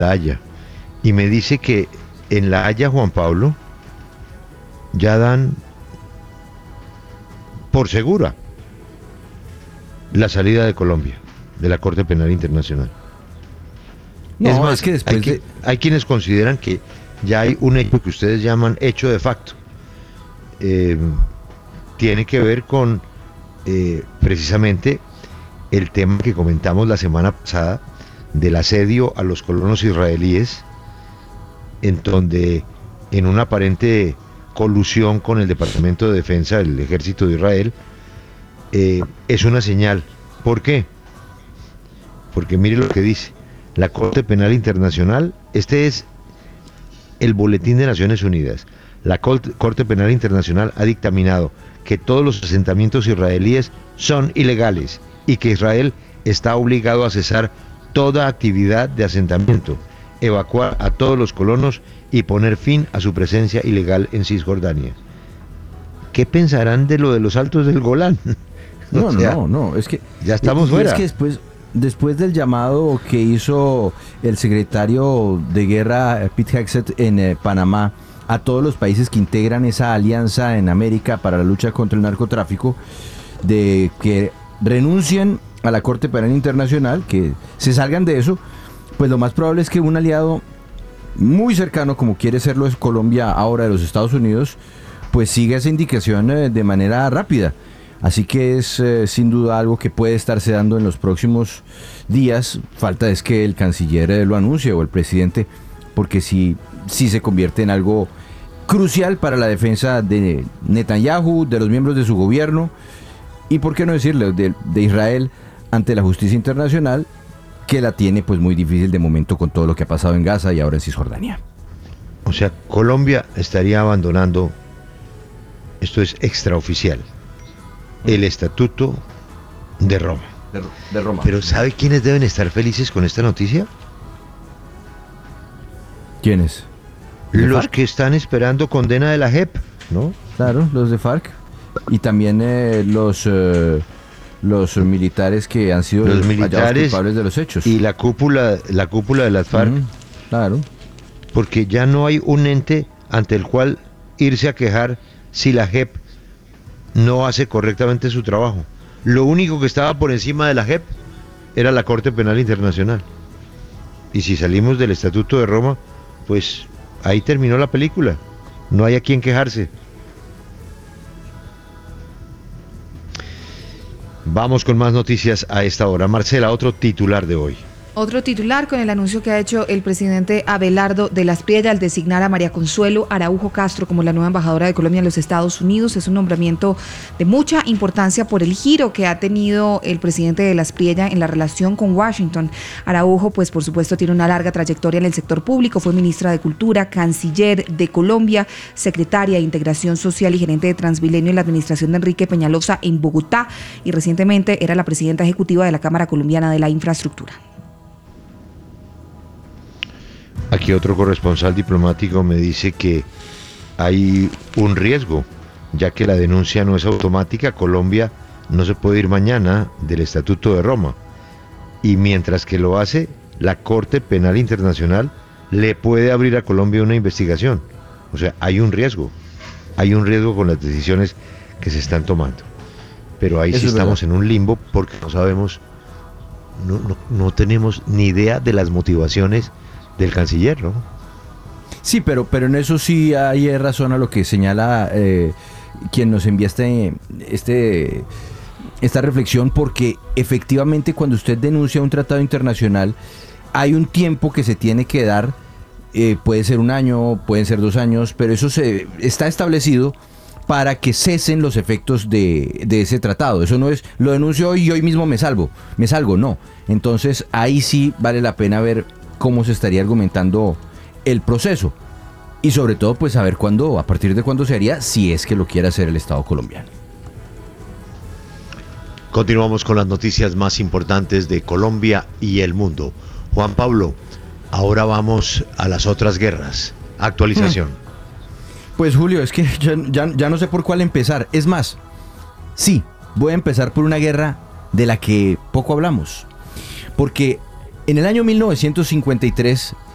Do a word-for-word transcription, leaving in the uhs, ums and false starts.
La Haya, y me dice que en La Haya, Juan Pablo, ya dan por segura la salida de Colombia de la Corte Penal Internacional. No, es más, es que después hay, que, de... hay quienes consideran que ya hay un hecho que ustedes llaman hecho de facto. Eh, tiene que ver con eh, precisamente el tema que comentamos la semana pasada del asedio a los colonos israelíes, en donde en una aparente colusión con el Departamento de Defensa del Ejército de Israel, eh, es una señal. ¿Por qué? Porque mire lo que dice la Corte Penal Internacional. Este es el Boletín de Naciones Unidas. La Corte Penal Internacional ha dictaminado que todos los asentamientos israelíes son ilegales y que Israel está obligado a cesar toda actividad de asentamiento, evacuar a todos los colonos y poner fin a su presencia ilegal en Cisjordania. ¿Qué pensarán de lo de los Altos del Golán? No, O sea, no, no, es que... ya estamos y fuera. Es que después, después del llamado que hizo el secretario de Guerra, Pete Hegseth, en eh, Panamá, a todos los países que integran esa alianza en América para la lucha contra el narcotráfico, de que renuncien a la Corte Penal Internacional, que se salgan de eso, pues lo más probable es que un aliado muy cercano, como quiere serlo es Colombia ahora de los Estados Unidos, pues siga esa indicación eh, de manera rápida. Así que es eh, sin duda algo que puede estarse dando en los próximos días. Falta es que el canciller eh, lo anuncie o el presidente, porque sí, sí se convierte en algo crucial para la defensa de Netanyahu, de los miembros de su gobierno y, por qué no decirle, de, de Israel ante la justicia internacional, que la tiene pues muy difícil de momento con todo lo que ha pasado en Gaza y ahora en Cisjordania. O sea, Colombia estaría abandonando, esto es extraoficial, el Estatuto de Roma. De, de Roma. Pero ¿sabe quiénes deben estar felices con esta noticia? ¿Quiénes? Los que están esperando condena de la J E P, ¿no? Claro, los de FARC. Y también eh, los eh, los militares que han sido los militares culpables de los hechos. Y la cúpula, la cúpula de las FARC. Mm, claro. Porque ya no hay un ente ante el cual irse a quejar si la J E P no hace correctamente su trabajo. Lo único que estaba por encima de la J E P era la Corte Penal Internacional. Y si salimos del Estatuto de Roma, pues ahí terminó la película. No hay a quien quejarse. Vamos con más noticias a esta hora. Marcela, otro titular de hoy. Otro titular con el anuncio que ha hecho el presidente Abelardo de las Priella al designar a María Consuelo Araujo Castro como la nueva embajadora de Colombia en los Estados Unidos. Es un nombramiento de mucha importancia por el giro que ha tenido el presidente de las Priella en la relación con Washington. Araujo, pues por supuesto, tiene una larga trayectoria en el sector público. Fue ministra de Cultura, canciller de Colombia, secretaria de Integración Social y gerente de Transmilenio en la administración de Enrique Peñalosa en Bogotá, y recientemente era la presidenta ejecutiva de la Cámara Colombiana de la Infraestructura. Aquí otro corresponsal diplomático me dice que hay un riesgo, ya que la denuncia no es automática. Colombia no se puede ir mañana del Estatuto de Roma, y mientras que lo hace, la Corte Penal Internacional le puede abrir a Colombia una investigación. O sea, hay un riesgo, hay un riesgo con las decisiones que se están tomando. Pero ahí sí estamos en un limbo porque no sabemos, no, no, no tenemos ni idea de las motivaciones del canciller, ¿no? Sí, pero, pero en eso sí hay razón a lo que señala eh, quien nos envía este, este, esta reflexión, porque efectivamente cuando usted denuncia un tratado internacional hay un tiempo que se tiene que dar, eh, puede ser un año, pueden ser dos años, pero eso se está establecido para que cesen los efectos de, de ese tratado. Eso no es, lo denuncio hoy y hoy mismo me salvo, me salgo, no. Entonces ahí sí vale la pena ver cómo se estaría argumentando el proceso y sobre todo pues saber cuándo, a partir de cuándo se haría, si es que lo quiere hacer el Estado colombiano. Continuamos con las noticias más importantes de Colombia y el mundo. Juan Pablo, ahora vamos a las otras guerras. Actualización. Pues Julio, es que ya, ya, ya no sé por cuál empezar. Es más, sí, voy a empezar por una guerra de la que poco hablamos, porque en el año mil novecientos cincuenta y tres